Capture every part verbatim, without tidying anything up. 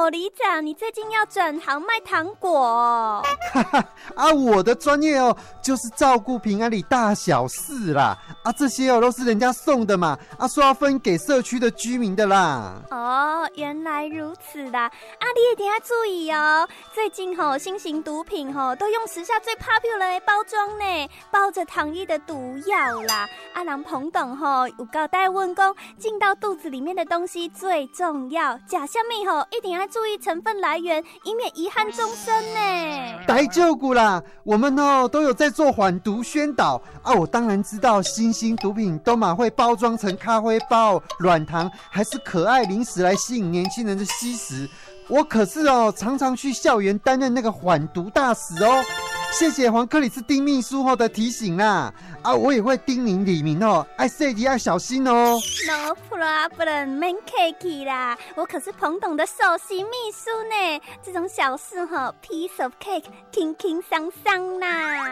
哦，里长，你最近要转行卖糖果哦？ 哈哈，啊，我的专业哦，就是照顾平安里大小事啦。啊，这些哦都是人家送的嘛，啊，说要分给社区的居民的啦。 哦，原来如此啦。啊，你一定要注意哦。最近吼、哦，新型毒品吼、哦、都用时下最 popular 的包装呢，包着糖衣的毒药啦。啊，人彭董吼、哦、有交代问讲，进到肚子里面的东西最重要，吃什么吼一定要注意成分来源，以免遗憾终生呢。 大丈夫啦，我们哦都有在做反毒宣导啊。我当然知道新兴毒品都嘛会包装成咖啡包、软糖，还是可爱零食来吸引年轻人的吸食。我可是哦常常去校园担任那个反毒大使哦。谢谢黄克里斯丁秘书后的提醒啦，啊，我也会叮咛李明哦，爱细节要小心哦。 No problem， 免客气啦，我可是彭董的首席秘书呢，这种小事哈 ，piece of cake， 轻轻松松啦。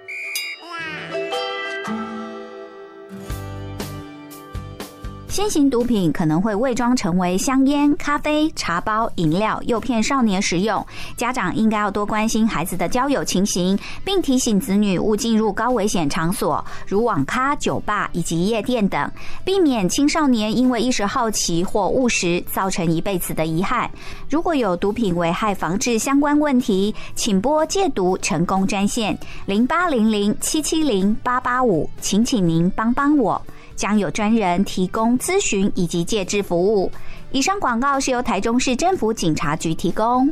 新型毒品可能会伪装成为香烟、咖啡、茶包、饮料，诱骗少年食用。家长应该要多关心孩子的交友情形，并提醒子女勿进入高危险场所，如网咖、酒吧以及夜店等，避免青少年因为一时好奇或误食，造成一辈子的遗憾。如果有毒品危害防治相关问题，请拨戒毒成功专线零八零零七七零八八五，请请您帮帮我。将有专人提供咨询以及戒治服务。以上广告是由台中市政府警察局提供。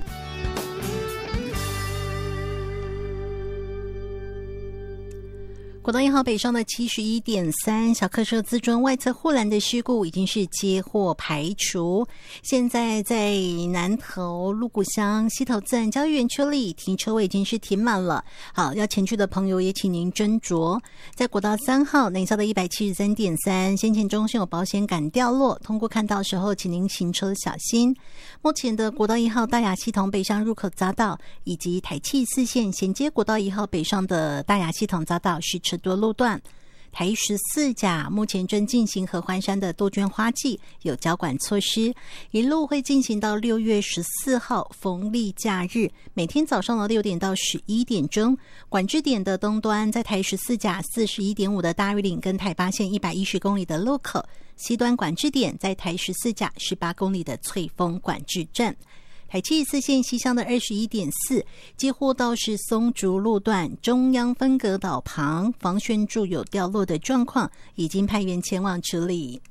国道一号北上的 七十一点三 小客车自尊外侧护栏的事故已经是接获排除，现在在南投鹿谷乡西头自然交易园区里停车位已经是停满了。好，要前去的朋友也请您斟酌。在国道三号南下的 一百七十三点三 先前中心有保险杆掉落，通过看到时候请您行车小心。目前的国道一号大雅系统北上入口匝道以及台七四线衔接国道一号北上的大雅系统匝道是车多路段。台十四甲目前正进行合欢山的杜鹃花季，有交管措施，一路会进行到六月十四号逢例假日，每天早上的六点到十一点钟。管制点的东端在台十四甲四十一点五的大玉岭跟台八线一百一十公里的路口，西端管制点在台十四甲十八公里的翠峰管制站。台七四线西向的 二十一点四 接获到是松竹路段中央分隔岛旁防旋柱有掉落的状况，已经派员前往处理。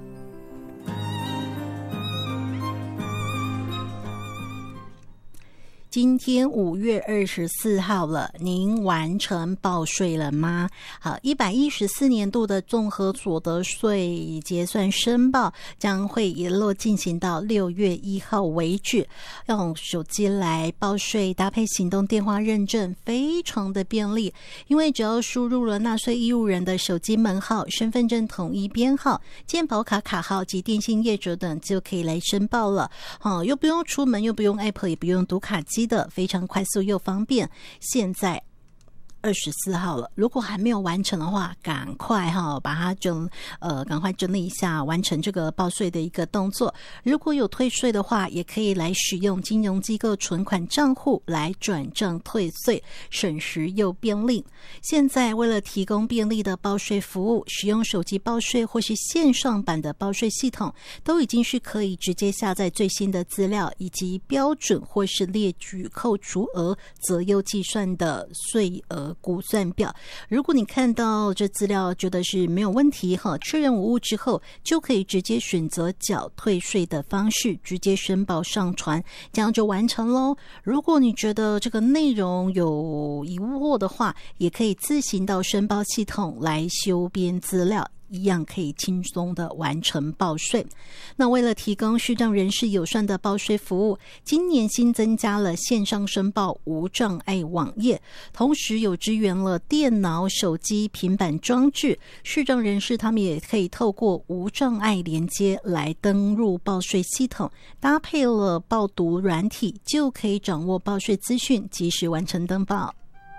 今天五月二十四号了，您完成报税了吗？好，一百一十四年度的综合所得税结算申报将会一路进行到六月一号为止。用手机来报税，搭配行动电话认证，非常的便利。因为只要输入了纳税义务人的手机门号、身份证统一编号、健保卡卡号及电信业者等，就可以来申报了。好，又不用出门，又不用 App， 也不用读卡机的，非常快速又方便。现在二十四号了，如果还没有完成的话，赶快哈把它整呃赶快整理一下，完成这个报税的一个动作。如果有退税的话，也可以来使用金融机构存款账户来转账退税，省时又便利。现在为了提供便利的报税服务，使用手机报税或是线上版的报税系统，都已经是可以直接下载最新的资料以及标准或是列举扣除额择优计算的税额估算表。如果你看到这资料觉得是没有问题哈，确认无误之后，就可以直接选择缴退税的方式，直接申报上传，这样就完成咯。如果你觉得这个内容有疑惑的话，也可以自行到申报系统来修编资料，一样可以轻松的完成报税。那为了提供视障人士友善的报税服务，今年新增加了线上申报无障碍网页，同时有支援了电脑、手机、平板装置，视障人士他们也可以透过无障碍连接来登入报税系统，搭配了报读软体，就可以掌握报税资讯，及时完成登报。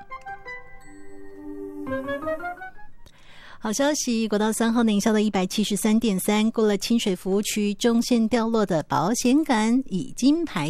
好消息，国道三号南下的 一百七十三点三 过了清水服务区中线掉落的保险杆已经排